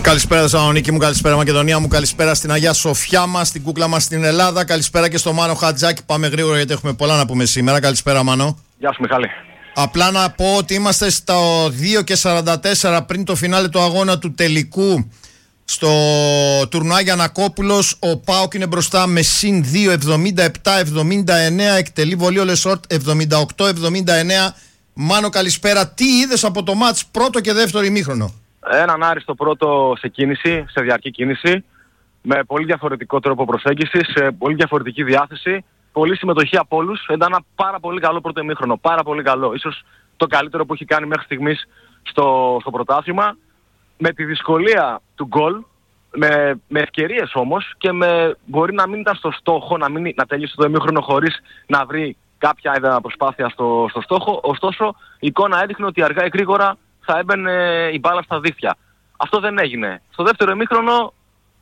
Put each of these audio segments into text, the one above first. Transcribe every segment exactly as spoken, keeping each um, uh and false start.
Καλησπέρα Θεσσαλονίκη μου, καλησπέρα Μακεδονία μου, καλησπέρα στην Αγία Σοφιά μας, στην κούκλα μας στην Ελλάδα. Καλησπέρα και στο Μάνο Χατζάκη. Πάμε γρήγορα γιατί έχουμε πολλά να πούμε σήμερα. Καλησπέρα Μάνο. Γεια σου Μιχάλη. Απλά να πω ότι είμαστε στο δύο και σαράντα τέσσερα πριν το φινάλε του αγώνα του τελικού στο τουρνουά Γιαννακόπουλος. Ο ΠΑΟΚ είναι μπροστά με συν δύο, εβδομήντα επτά εβδομήντα εννέα. Εκτελεί βολή ο Λεσόρτ εβδομήντα οκτώ εβδομήντα εννέα. Μάνο, καλησπέρα. Τι είδες από το μάτς πρώτο και δεύτερο ημίχρονο? Έναν άριστο πρώτο σε κίνηση, σε διαρκή κίνηση, με πολύ διαφορετικό τρόπο προσέγγισης, σε πολύ διαφορετική διάθεση, πολλή συμμετοχή από όλους. Ήταν ένα πάρα πολύ καλό πρώτο ημίχρονο, πάρα πολύ καλό. Ίσως το καλύτερο που έχει κάνει μέχρι στιγμής στο, στο πρωτάθλημα. Με τη δυσκολία του γκολ, με, με ευκαιρίες όμως και με, μπορεί να μην ήταν στο στόχο, να, μην, να τελειώσει το ημίχρονο χωρίς να βρει κάποια προσπάθεια στο, στο στόχο. Ωστόσο η εικόνα έδειχνε ότι αργά ή γρήγορα θα έμπαινε η μπάλα στα δίχτυα. Αυτό δεν έγινε. Στο δεύτερο ημίχρονο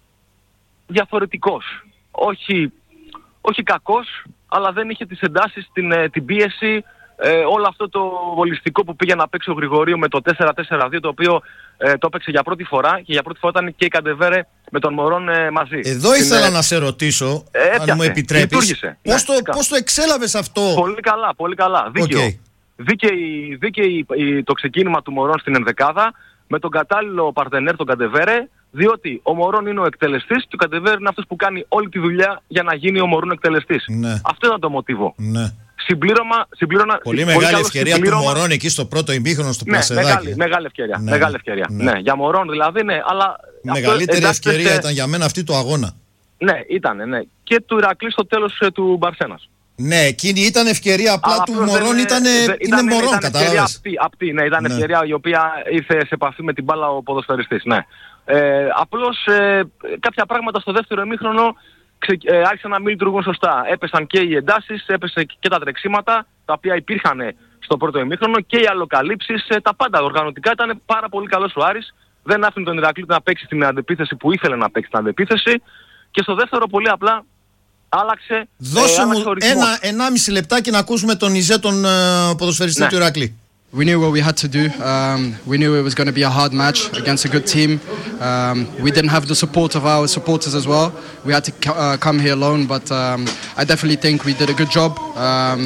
διαφορετικός. Όχι, όχι κακός, αλλά δεν είχε τις εντάσεις, την, την πίεση, ε, όλο αυτό το βολιστικό που πήγε να παίξει ο Γρηγορίου με το τέσσερα τέσσερα δύο, το οποίο ε, το έπαιξε για πρώτη φορά και για πρώτη φορά ήταν και η Καντεβέρε με τον Μωρόν ε, μαζί. Εδώ την, ήθελα ε, να σε ρωτήσω, ε, αν μου επιτρέπεις, πώς, ναι, το, πώς το εξέλαβες αυτό? Πολύ καλά, πολύ καλά. Δίκαιο. Okay. Δίκαιη, δίκαιη το ξεκίνημα του Μωρόν στην ενδεκάδα με τον κατάλληλο παρτενέρ τον Καντεβέρε, διότι ο Μωρόν είναι ο εκτελεστής και ο Καντεβέρε είναι αυτός που κάνει όλη τη δουλειά για να γίνει ο Μωρόν εκτελεστής. Ναι. Αυτό ήταν το μοτίβο. Ναι. Συμπλήρωμα, συμπλήρωμα, πολύ μεγάλη πολύ ευκαιρία του Μωρόν εκεί στο πρώτο ημίχρονο στο Πλασεδάκι. Ναι, μεγάλη, μεγάλη ευκαιρία. Ναι, μεγάλη ευκαιρία. Ναι. Ναι, για Μωρόν δηλαδή, ναι, αλλά η μεγαλύτερη ευκαιρία σε... ήταν για μένα αυτή του αγώνα. Ναι, ήταν, ναι. Και του Ηρακλή στο τέλος ε, του Μπαρσένας. Ναι, εκείνη ήταν ευκαιρία, απλά αλλά του Μωρόν ήταν, είναι Μωρόν, κατάλαβες. Απτή, απτή, ναι, ήταν ναι. ευκαιρία η οποία ήρθε σε επαφή με την μπάλα ο ποδοσφαιριστής, ναι. Ε, απλώς ε, κάποια πράγματα στο δεύτερο ημίχρονο ξε, ε, άρχισαν να μην λειτουργούν σωστά. Έπεσαν και οι εντάσεις, έπεσε και τα τρεξίματα, τα οποία υπήρχαν στο πρώτο ημίχρονο και οι αλλοκαλύψεις, ε, τα πάντα οργανωτικά ήταν πάρα πολύ καλός ο Άρης. Δεν άφηνε τον Ηρακλή να παίξει την αντεπίθεση που ήθελε να παίξει την αντεπίθεση και στο δεύτερο πολύ απλά άλλαξε. Δώσε ε, μου ένα, ενάμιση λεπτάκι να ακούσουμε τον Ιζέ, τον uh, ποδοσφαιριστή ναι. του Ηρακλή. We knew what we had to do. Um, we knew it was going to be a hard match against a good team. Um, we didn't have the support of our supporters as well. We had to uh, come here alone, but um, I definitely think we did a good job. Um,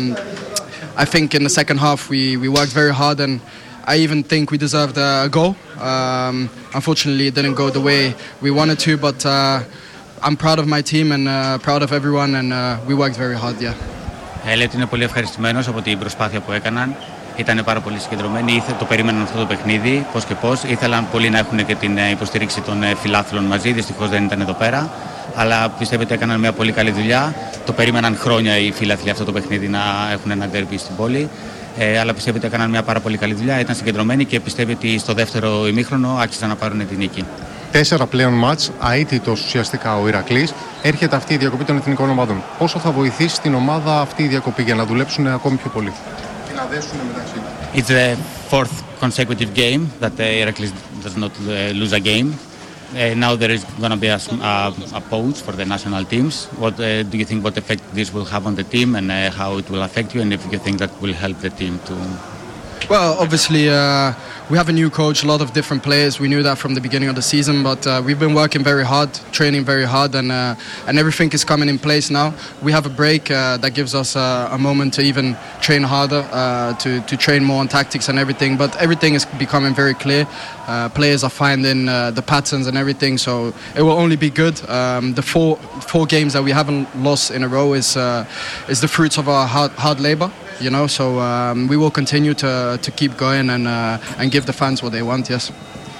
I think in the second half we, we worked very hard, and I even think we deserved a goal. Um, unfortunately, it didn't go the way we wanted to, but uh, I'm proud of my team and uh, proud of everyone, and uh, we worked very hard, yeah. Έλεγε ότι είναι πολύ ευχαριστημένος από την προσπάθεια που έκαναν. Ήταν πάρα πολύ συγκεντρωμένοι, ήθε, το περίμεναν αυτό το παιχνίδι, πώς και πώς. Ήθελαν πολύ να έχουν και την υποστήριξη των φιλάθλων μαζί, δυστυχώς δεν ήταν εδώ πέρα. Αλλά πιστεύω ότι έκαναν μια πολύ καλή δουλειά. Το περίμεναν χρόνια οι φίλαθλοι αυτό το παιχνίδι να έχουν ένα ντέρμπι στην πόλη. Ε, αλλά πιστεύω ότι έκαναν μια πάρα πολύ καλή δουλειά, ήταν συγκεντρωμένοι και πιστεύω ότι στο δεύτερο ημίχρονο άξιζαν να πάρουν την νίκη. Τέσσερα πλέον μάτς, αίτητος ουσιαστικά ο Ηρακλής. Έρχεται αυτή η διακοπή των εθνικών ομάδων. Πόσο θα βοηθήσει την ομάδα αυτή η διακοπή για να δουλέψουν ακόμη πιο πολύ? Και να δέσουν μεταξύ τους. It's the fourth consecutive game that the Iraklis does not uh, lose a game. Uh, now there is going to be a, a, a pause for the national teams. What uh, do you think what effect this will have on the team and uh, how it will affect you, and if you think that will help the team to? Well, obviously, uh, we have a new coach, a lot of different players. We knew that from the beginning of the season, but uh, we've been working very hard, training very hard, and uh, and everything is coming in place now. We have a break uh, that gives us uh, a moment to even train harder, uh, to to train more on tactics and everything. But everything is becoming very clear. Uh, players are finding uh, the patterns and everything, so it will only be good. Um, the four four games that we haven't lost in a row is uh, is the fruits of our hard hard labor. You know, so um, we will continue to to keep going and uh, and give the fans what they want. Yes.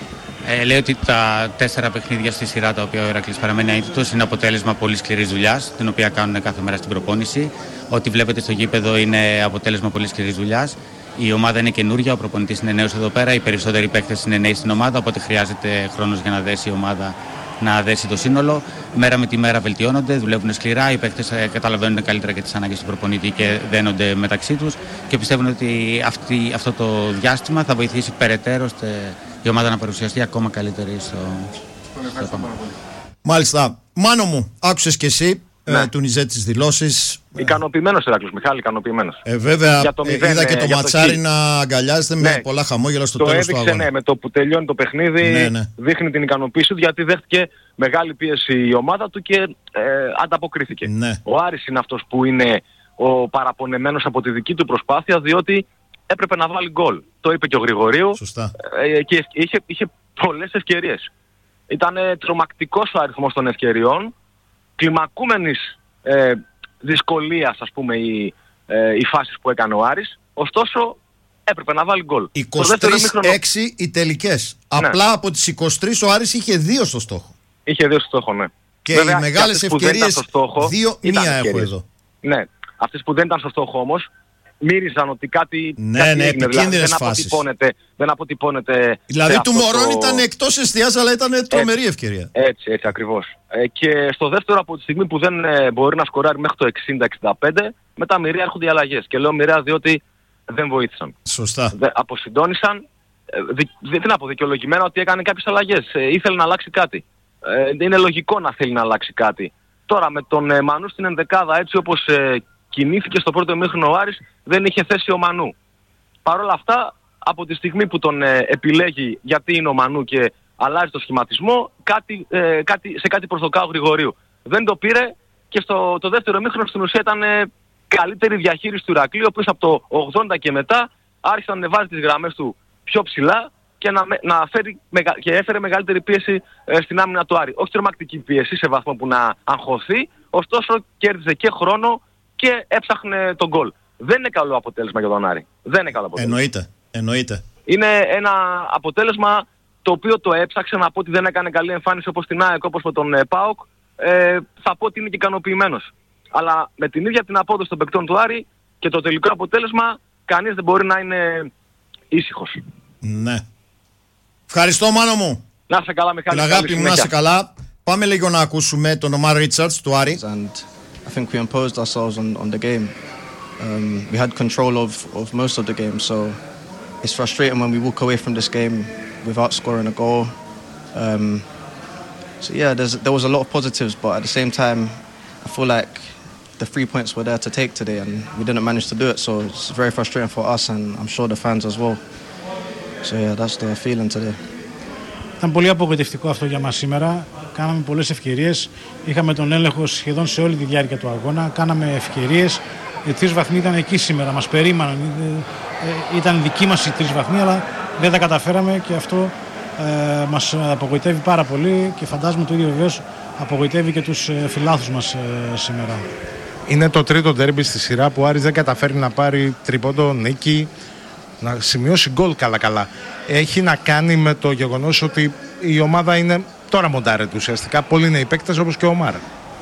Ε, λέει ότι τα τέσσερα παιχνίδια στη σειρά τα οποία ο Ηρακλής παραμένει αίτητος είναι αποτέλεσμα πολύ σκληρής δουλειάς, την οποία κάνουν κάθε μέρα στην προπόνηση. Ό,τι βλέπετε στο γήπεδο είναι αποτέλεσμα πολύ σκληρής δουλειάς. Η ομάδα είναι καινούρια, ο προπονητής είναι νέος εδώ πέρα, οι περισσότεροι παίκτες είναι νέοι στην ομάδα, οπότε χρειάζεται χρόνος για να δέσει η ομάδα, να δέσει το σύνολο. Μέρα με τη μέρα βελτιώνονται, δουλεύουν σκληρά, οι παίκτες καταλαβαίνουν καλύτερα και τις ανάγκες του προπονητή και δένονται μεταξύ τους και πιστεύουν ότι αυτή, αυτό το διάστημα θα βοηθήσει περαιτέρω ώστε η ομάδα να παρουσιαστεί ακόμα καλύτερη στο, στο επόμενο. Μάλιστα. Μάνο μου, άκουσες και εσύ. ναι. ε, Τουνιζέ τις δηλώσεις. Ικανοποιημένος ο Ηράκλειος, Μιχάλη, ικανοποιημένος. Ε, βέβαια, το ε, είδα και το ματσάρι να αγκαλιάζεται ναι. με πολλά χαμόγελα στο το τέλος έδειξε, του αγώνα. Ναι, με το που τελειώνει το παιχνίδι ναι, ναι. δείχνει την ικανοποίηση του, γιατί δέχτηκε μεγάλη πίεση η ομάδα του και ε, ανταποκρίθηκε. Ναι. Ο Άρης είναι αυτός που είναι ο παραπονεμένος από τη δική του προσπάθεια, διότι έπρεπε να βάλει γκολ. Το είπε και ο Γρηγορίου ε, και είχε, είχε πολλές ευκαιρίες. Ήταν ε, τρομακτικός ο αριθμός των ευκαιριών, κλιμακούμενης ε, δυσκολίας, ας πούμε, οι, ε, οι φάσεις που έκανε ο Άρης. Ωστόσο, έπρεπε να βάλει γκολ. είκοσι τρεις έξι οι τελικές. Ναι. Απλά από τις είκοσι τρεις ο Άρης είχε δύο στο στόχο. Είχε δύο στο στόχο, ναι. Και βέβαια, οι μεγάλες ευκαιρίες, δύο μία έχω εδώ. Ναι. Αυτές που δεν ήταν στο στόχο όμως, μύριζαν ότι κάτι, ναι, κάτι ναι, έγινε, δηλαδή δεν φάσεις. αποτυπώνεται, δεν αποτυπώνεται. Δηλαδή του Μωρόν το... ήταν εκτός εστιάς, αλλά ήταν τρομερή έτσι, ευκαιρία. Έτσι, έτσι ακριβώς. Ε, και στο δεύτερο, από τη στιγμή που δεν ε, μπορεί να σκοράρει μέχρι το εξήντα εξήντα πέντε, μετά μοιραία έρχονται οι αλλαγές. Και λέω μοιραία διότι δεν βοήθησαν. Σωστά. Δε, αποσυντώνησαν, ε, δι, δεν είναι αποδικαιολογημένα ότι έκανε κάποιες αλλαγές. Ε, ήθελε να αλλάξει κάτι. Ε, είναι λογικό να θέλει να αλλάξει κάτι. Τώρα με τον ε, Μανού στην ενδεκάδα, έτσι όπως ε, κινήθηκε στο πρώτο ημίχρονο ο Άρης, δεν είχε θέση ο Μανού. Παρ' όλα αυτά, από τη στιγμή που τον ε, επιλέγει γιατί είναι ο Μανού και αλλάζει το σχηματισμό, κάτι, ε, κάτι, σε κάτι προσδοκά ο Γρηγορίου. Δεν το πήρε και στο το δεύτερο ημίχρονο στην ουσία ήταν ε, καλύτερη διαχείριση του Ηρακλείου, ο οποίος από το ογδόντα και μετά άρχισε να ανεβάζει τις γραμμές του πιο ψηλά και, να, να φέρει, και έφερε μεγαλύτερη πίεση ε, στην άμυνα του Άρη. Όχι τρομακτική πίεση σε βαθμό που να αγχωθεί, ωστόσο κέρδιζε και χρόνο και έψαχνε τον γκολ. Δεν είναι καλό αποτέλεσμα για τον Άρη. Δεν είναι καλό αποτέλεσμα. Εννοείται. Εννοείται. Είναι ένα αποτέλεσμα το οποίο το έψαξε, να πω ότι δεν έκανε καλή εμφάνιση όπως την ΑΕΚ, όπως με τον ε, ΠΑΟΚ. Ε, θα πω ότι είναι και ικανοποιημένος. Αλλά με την ίδια την απόδοση των παικτών του Άρη και το τελικό αποτέλεσμα, κανείς δεν μπορεί να είναι ήσυχος. Ναι. Ευχαριστώ, Μάνο μου. Να είσαι καλά, Μιχάλη. Την αγάπη μου, να είσαι καλά. Πάμε λίγο να ακούσουμε τον Ομάρ Ρίτσαρτς του Άρη. I think we imposed ourselves on, on the game. Um, we had control of, of most of the game, so it's frustrating when we walk away from this game without scoring a goal. Um, so yeah, there's, there was a lot of positives, but at the same time, I feel like the three points were there to take today, and we didn't manage to do it. So it's very frustrating for us, and I'm sure the fans as well. So yeah, that's the feeling today. Ήταν πολύ απογοητευτικό αυτό για μας σήμερα. Κάναμε πολλές ευκαιρίες. Είχαμε τον έλεγχο σχεδόν σε όλη τη διάρκεια του αγώνα. Κάναμε ευκαιρίες. Οι τρεις βαθμοί ήταν εκεί σήμερα. Μας περίμεναν. Ήταν δική μας οι τρεις βαθμοί, αλλά δεν τα καταφέραμε και αυτό ε, μας απογοητεύει πάρα πολύ και φαντάζομαι το ίδιο βεβαίως απογοητεύει και τους φιλάθλους μας ε, σήμερα. Είναι το τρίτο ντέρμπι στη σειρά που ο Άρης δεν καταφέρει να πάρει τρίποντο, νίκη, να σημειώσει γκολ καλά-καλά. Έχει να κάνει με το γεγονός ότι η ομάδα είναι τώρα μοντάρεται ουσιαστικά. Πολλοί είναι οι παίκτες όπως και ο Ομάρ.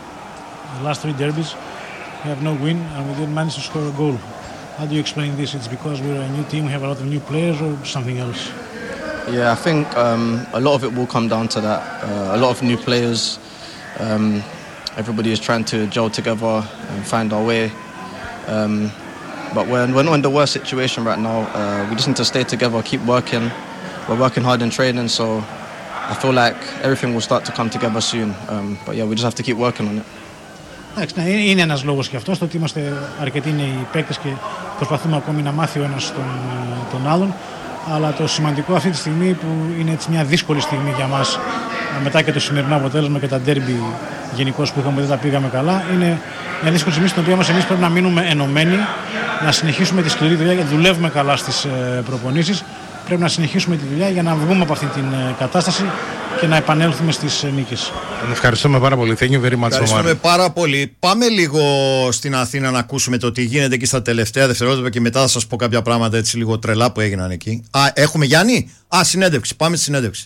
The last three derbies we have no win and we didn't manage to score a goal. How do you explain this? It's because we're a new team, we have a lot of new players, or something else? Yeah, I think um, a lot of it will come down to that. Uh, a lot of new players. Um, everybody is trying to gel together and find our way. Um, But we're, we're not in the worst situation right now. Uh, we just need to stay together, keep working. We're working hard in training, so I feel like everything will start to come together soon. Um, but yeah, we just have to keep working on it. Εντάξει, είναι ένας λόγος και αυτός, το ότι είμαστε αρκετοί νέοι παίκτες και προσπαθούμε ακόμη να μάθει ο ένας τον, τον άλλον. Αλλά το σημαντικό αυτή τη στιγμή, που είναι έτσι μια δύσκολη στιγμή για μας, μετά και το σημερινό αποτέλεσμα και τα ντέρμπι γενικώς που είχαμε, δεν τα πήγαμε καλά, είναι μια δύσκολη στιγμή στην οποία μας εμείς πρέπει να μείνουμε ενωμένοι, να συνεχίσουμε τη σκληρή δουλειά, γιατί δουλεύουμε καλά στις προπονήσεις. Πρέπει να συνεχίσουμε τη δουλειά για να βγούμε από αυτή την κατάσταση και να επανέλθουμε στις νίκες. Ευχαριστούμε πάρα πολύ. Thank you very much. Ευχαριστούμε πάρα πολύ. Πάμε λίγο στην Αθήνα να ακούσουμε το τι γίνεται εκεί στα τελευταία δευτερόλεπτα και μετά θα σας πω κάποια πράγματα έτσι λίγο τρελά που έγιναν εκεί. Α, έχουμε Γιάννη. Α, συνέντευξη. Πάμε στη συνέντευξη.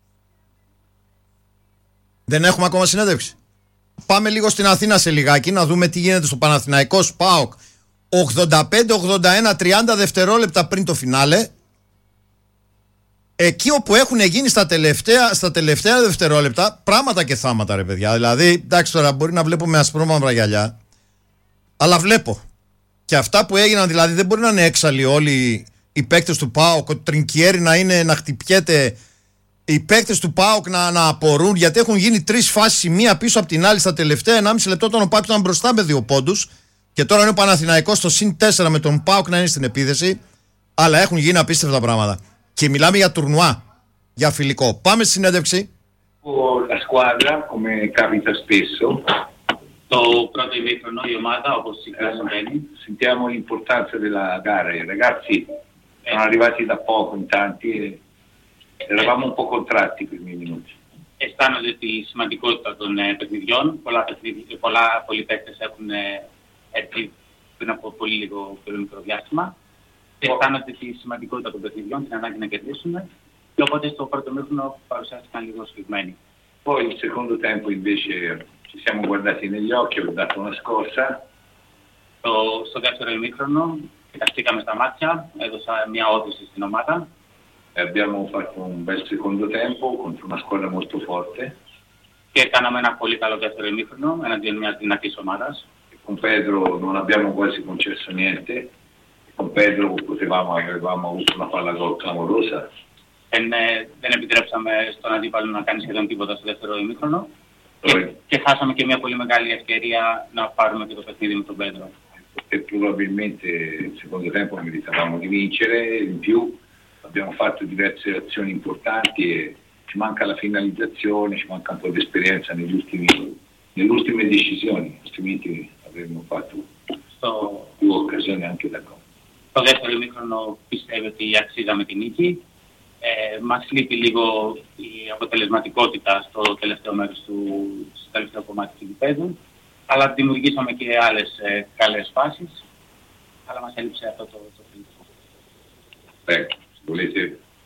Δεν έχουμε ακόμα συνέντευξη. Πάμε λίγο στην Αθήνα σε λιγάκι να δούμε τι γίνεται στο Παναθηναϊκός ΠΑΟΚ. ογδόντα πέντε ογδόντα ένα, τριάντα δευτερόλεπτα πριν το φινάλε. Εκεί όπου έχουν γίνει στα τελευταία, στα τελευταία δευτερόλεπτα πράγματα και θάματα, ρε παιδιά. Δηλαδή, εντάξει, τώρα μπορεί να βλέπω με ασπρόμαυρα γυαλιά, αλλά βλέπω. Και αυτά που έγιναν, δηλαδή, δεν μπορεί να είναι έξαλλοι όλοι οι παίκτες του ΠΑΟΚ. Ο Τρινκιέρι να είναι να χτυπιέται οι παίκτες του ΠΑΟΚ να, να απορούν, γιατί έχουν γίνει τρεις φάσεις η μία πίσω από την άλλη στα τελευταία ενάμιση λεπτό. Τον ΠΑΟΚ ήταν μπροστά με δύο πόντους. Και τώρα είναι ο Παναθηναϊκός στο συν τέσσερα με τον ΠΑΟΚ να είναι στην επίθεση. Αλλά έχουν γίνει απίστευτα πράγματα. Και μιλάμε για τουρνουά, για φιλικό. Πάμε στη συνέντευξη. La squadra, come capita spesso, Το πρώτο ημίχρονο η ομάδα, όπως συχνά συμβαίνει, sentiamo l'importanza della gara. I ragazzi sono arrivati da poco in tanti e eravamo un po' contratti per i primi minuti. αισθάνονται τη σημαντικότητα των ε, παιχνιδιών. Πολλά, παιχνίδια, πολλά πολλοί παίκτες έχουν ε, έρθει πριν από πολύ λίγο πολύ μικρό διάστημα. Και αισθάνονται τη σημαντικότητα των παιχνιδιών, την ανάγκη να κερδίσουν. Και οπότε στο πρώτο ημίχρονο παρουσιάστηκαν λίγο σφιγμένοι. Poi il secondo tempo invece ci siamo guardati negli occhi, ho dato una scossa. Το, στο δεύτερο ημίχρονο κοιταστήκαμε στα μάτια, έδωσα μια όθηση στην ομάδα. E abbiamo fatto un bel secondo tempo contro una squadra molto forte. Και κάναμε ένα πολύ καλό δεύτερο ημίχρονο εναντίον μιας δυνατής ομάδας. Con Pedro non abbiamo quasi concesso niente. Con Pedro potevamo, avevamo avuto una palla gol clamorosa. Δεν, δεν επιτρέψαμε στον αντίπαλο να κάνει σχεδόν τίποτα στο δεύτερο ημίχρονο. Και, και χάσαμε και μια πολύ μεγάλη ευκαιρία να πάρουμε και το παιχνίδι με τον Πέντρο. E probabilmente il secondo tempo meritavamo di vincere, in più abbiamo fatto diverse azioni importanti e ci manca la finalizzazione, ci manca un po' di esperienza negli ultimi, nelle ultime decisioni, altrimenti avremmo fatto στο, più occasioni anche da gol. Στο δεύτερο ημίχρονο πιστεύω ότι αξίζαμε την νίκη. Ε, μας λείπει λίγο η αποτελεσματικότητα στο τελευταίο μέρος του, στο τελευταίο κομμάτι του γηπέδου, αλλά δημιουργήσαμε και άλλες ε, καλές φάσεις, αλλά μας έλειψε αυτό το φιλικό. Ecco, volete...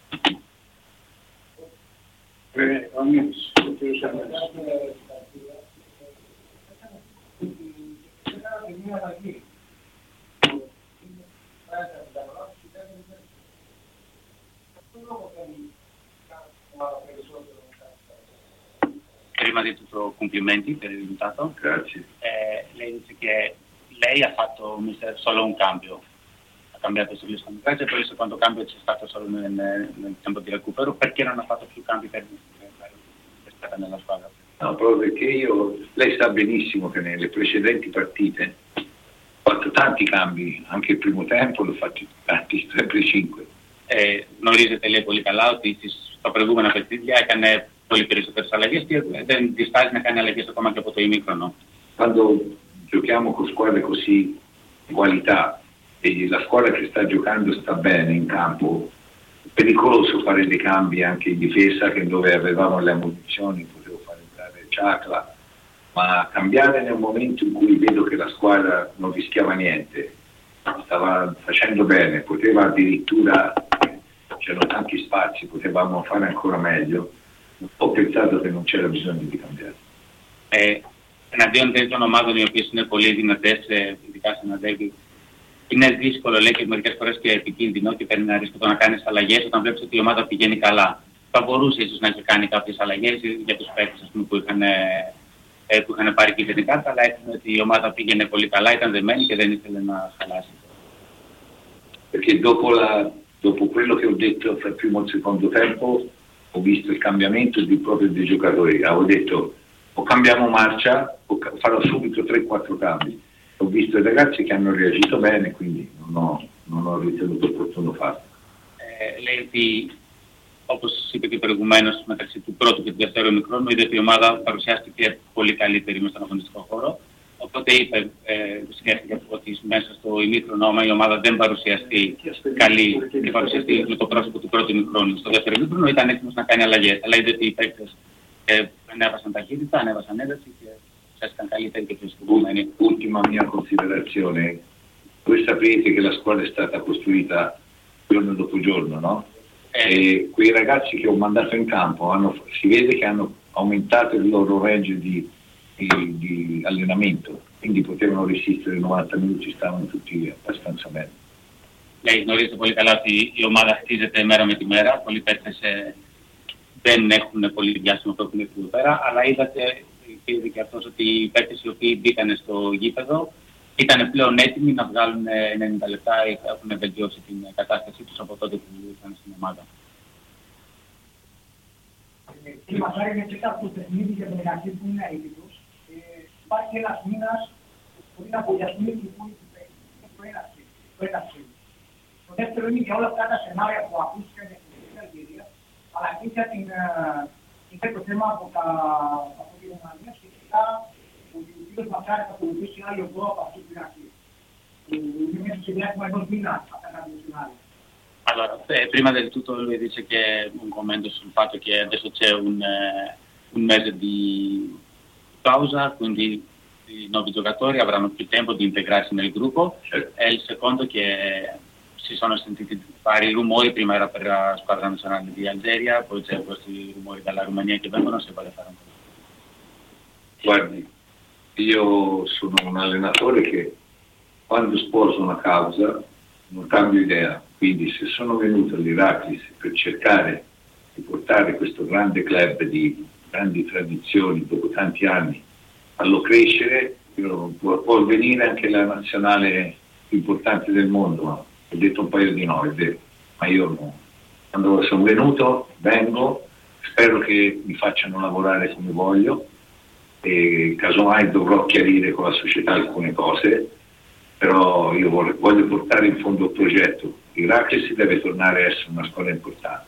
Prima di tutto complimenti per il risultato. Grazie. Eh, lei dice che lei ha fatto mister, solo un cambio, ha cambiato solo il cambiaggio e poi il secondo cambio c'è stato solo nel, nel tempo di recupero. Perché non ha fatto più cambi per, per, per stare nella squadra? No, proprio perché io, lei sa benissimo che nelle precedenti partite ho fatto tanti cambi, anche il primo tempo l'ho fatti tanti, sempre cinque. Ε, γνωρίζετε λέει πολύ καλά ότι στα προηγούμενα παιχνίδια έκανε πολύ περισσότερες αλλαγές και δεν διστάζει να κάνει αλλαγές ακόμα και από το ημίχρονο. Quando giochiamo con squadre così di qualità e la squadra che sta giocando sta bene in campo, è pericoloso fare dei cambi anche in difesa, che dove avevamo le ammunizioni potevo fare entrare Ciacla, ma cambiare nel momento in cui vedo che la squadra non rischiava niente, stava facendo bene, poteva addirittura, c'erano tanti spazi, potevamo fare ancora meglio, ho pensato che non c'era bisogno di cambiare. Ε, εναντίον τέτοιων ομάδων οι οποίες είναι πολύ δυνατές, ειδικά στην Αντέβη, είναι δύσκολο λέει και μερικές φορές και επικίνδυνο και παίρνει ένα ρίσκο το να κάνεις αλλαγές όταν βλέπεις ότι η ομάδα πηγαίνει καλά. Θα μπορούσε ίσως να έχει κάνει κάποιες αλλαγές για τους παίκτες που είχαν, ε, που είχαν πάρει και την κάρτα, αλλά έδειχνε ότι η ομάδα πήγαινε πολύ καλά, ήταν δεμένη και δεν ήθελε να χαλάσει. Perché dopo, la, dopo quello che ho detto fra il primo e il secondo tempo ho visto il cambiamento di proprio dei giocatori. Avevo detto o cambiamo marcia o farò subito tre quattro cambi. Ho visto i ragazzi che hanno reagito bene, quindi non ho, non ho ritenuto opportuno farlo. Ε, λέει ότι όπως είπε και προηγουμένως μεταξύ του πρώτου και του δεύτερου ημιχρόνου είδε ότι η ομάδα παρουσιάστηκε πολύ καλύτερη μέσα στον αγωνιστικό χώρο. Οπότε είπε, ε, σκέφτηκε ότι μέσα στο ημίχρονο, άμα η ομάδα δεν παρουσιαστεί καλή και παρουσιαστεί με το πρόσωπο του πρώτου ημίχρονου στο δεύτερο ημίχρονο, ήταν έτοιμος να κάνει αλλαγές. Αλλά είδε ότι οι παίκτες ε, ανέβασαν ταχύτητα, ανέβασαν ένταση και ψάστηκαν καλύτεροι και πιο συγκεκριμένοι. Ultima mia considerazione, voi sapete che la squadra è stata costruita giorno dopo giorno, no? Eh. E quei ragazzi che ho mandato in campo, hanno, si vede che hanno aumentato il loro range di Di, di allenamento, quindi potevano resistere novanta minuti, stavano tutti abbastanza bene. Λέει, γνωρίζετε πολύ καλά ότι η ομάδα χτίζεται μέρα με τη μέρα. Πολλοί παίκτες ε, δεν έχουν πολύ διάστημα που έχουν έρθει εδώ πέρα, αλλά είδατε και είδε και αυτός ότι οι παίκτες οι οποίοι μπήκαν στο γήπεδο ήταν πλέον έτοιμοι να βγάλουν ενενήντα λεπτά ή έχουν βελτιώσει την κατάστασή τους από τότε που ήρθαν στην ομάδα. η Μασάρη είναι και κάποιο παιχνίδι για τον Ηρακλή που είναι αίτητος. Υπάρχει ένας μήνας που μπορεί να απογειαστούν και οι υπόλοιποι παίκτες. Το έναξη. Το δεύτερο είναι για όλα αυτά τα σενάρια που ακούστηκαν για την Αλγερία, αλλά και για την, είναι το θέμα από, τα, από τη Ρουμανία σχετικά ότι ο κύριος Μασάρη θα ακολουθήσει άλλο δρόμο από αυτού του Ηρακλή. Είναι μέσα σε διάστημα ενός μήνα αυτά τα δύο scenari. Allora, eh, prima del tutto lui dice che un commento sul fatto che adesso c'è un, eh, un mese di pausa, quindi i nuovi giocatori avranno più tempo di integrarsi nel gruppo, e il secondo che si sono sentiti vari rumori, prima era per la squadra nazionale di Algeria, poi c'è questi rumori dalla Romania che vengono, se vuole fare un po'. Guardi, io sono un allenatore che quando sposo una causa non cambio idea, quindi se sono venuto all'Iraklis per cercare di portare questo grande club di grandi tradizioni dopo tanti anni, farlo crescere, io, può, può venire anche la nazionale più importante del mondo, ma ho detto un paio di no, è vero, ma io no. Quando sono venuto, vengo, spero che mi facciano lavorare come voglio e casomai dovrò chiarire con la società alcune cose, però io voglio portare in fondo il progetto. L'Iraklis deve tornare a essere una squadra importante.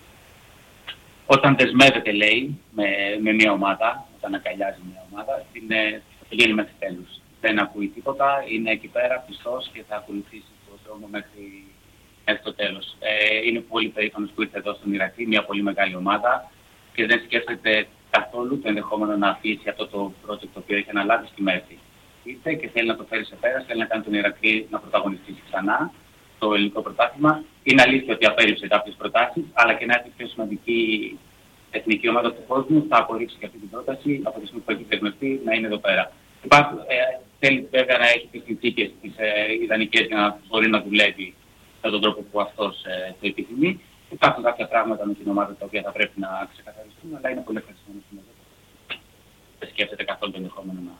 Όταν δεσμεύεται, λέει, με, με μια ομάδα, όταν αγκαλιάζει μια ομάδα, είναι, θα πηγαίνει μέχρι τέλους. Δεν ακούει τίποτα, είναι εκεί πέρα πιστός και θα ακολουθήσει το δρόμο μέχρι, μέχρι το τέλος. Ε, είναι πολύ περήφανος που ήρθε εδώ στον Ηρακλή, μια πολύ μεγάλη ομάδα, και δεν σκέφτεται καθόλου το ενδεχόμενο να αφήσει αυτό το project το οποίο έχει αναλάβει στη μέση. Ήρθε και θέλει να το φέρει σε πέρα, θέλει να κάνει τον Ηρακλή να πρωταγωνιστήσει ξανά το ελληνικό πρωτάθλημα. Είναι αλήθεια ότι απέρριψε κάποιες προτάσεις, αλλά και να έρθει πιο σημαντική εθνική ομάδα του κόσμου θα απορρίψει και αυτή την πρόταση από τη στιγμή που έχει δεσμευτεί να είναι εδώ πέρα. Υπάρχουν, ε, θέλει βέβαια να έχει τις συνθήκες τις ε, ιδανικές για να μπορεί να δουλεύει με τον τρόπο που αυτός ε, το επιθυμεί. Υπάρχουν κάποια πράγματα με την ομάδα τα οποία θα πρέπει να ξεκαθαριστούν, αλλά είναι πολύ ευχαριστημένος στην Ελλάδα. Δεν σκέφτεται καθόλου το ενδεχόμενο να.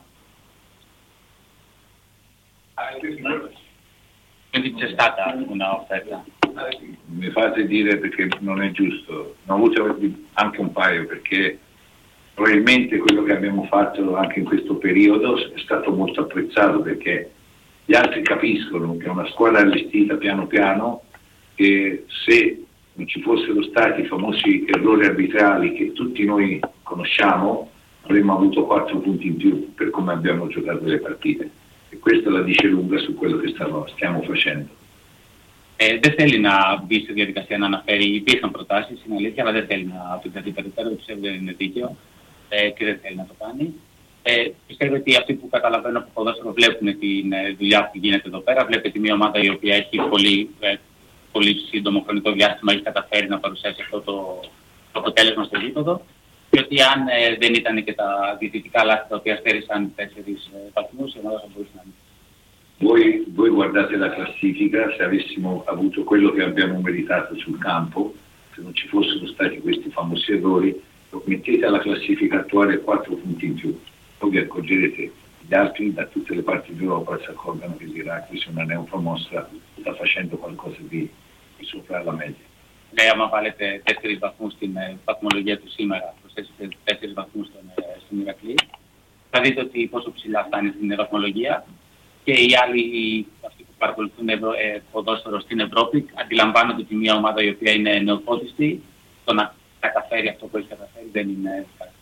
Quindi c'è stata una offerta. Mi fate dire perché non è giusto, ne ho avuto anche un paio, perché probabilmente quello che abbiamo fatto anche in questo periodo è stato molto apprezzato, perché gli altri capiscono che è una squadra allestita piano piano, che se non ci fossero stati i famosi errori arbitrali che tutti noi conosciamo, avremmo avuto quattro punti in più per come abbiamo giocato le partite. E questo la dice lunga su quello che stiamo, stiamo facendo. Ε, δεν θέλει να μπει στη διαδικασία να αναφέρει, υπήρχαν προτάσεις, είναι αλήθεια, αλλά δεν θέλει να επεκταθεί περαιτέρω, το πιστεύω δεν είναι δίκαιο ε, και δεν θέλει να το κάνει. Ε, πιστεύω ότι αυτοί που καταλαβαίνουν από ποδόσφαιρο βλέπουν τη δουλειά που γίνεται εδώ πέρα. Βλέπετε μια ομάδα η οποία έχει πολύ, ε, πολύ σύντομο χρονικό διάστημα, έχει καταφέρει να παρουσιάσει αυτό το, το αποτέλεσμα στο γήπεδο. Και ότι αν ε, δεν ήταν και τα διαιτητικά λάθη τα οποία στέρισαν τέσσερις ε, βαθμούς, η ομάδα θα μπορούσε να είναι. Voi, voi guardate la classifica, se avessimo avuto quello che abbiamo meritato sul campo, se non ci fossero stati questi famosi errori, mettete alla classifica attuale quattro punti in più. Poi vi accorgerete, gli altri da tutte le parti d'Europa si accorgono che l'Iraq, se una neopromossa, sta facendo qualcosa di, di sopra la media. Λέει, άμα βάλετε τέσσερις βαθμούς στην ε, βαθμολογία του σήμερα, προσθέσετε τέσσερις βαθμούς στον, ε, στον Ηρακλή, θα δείτε ότι πόσο ψηλά φτάνει στην βαθμολογία. Και οι άλλοι, αυτοί που παρακολουθούν εδώ ε, ποδόσφαιρο στην Ευρώπη, αντιλαμβάνονται ότι μια ομάδα η οποία είναι νεοφώτιστη, το να καταφέρει αυτό που έχει καταφέρει δεν είναι κάτι.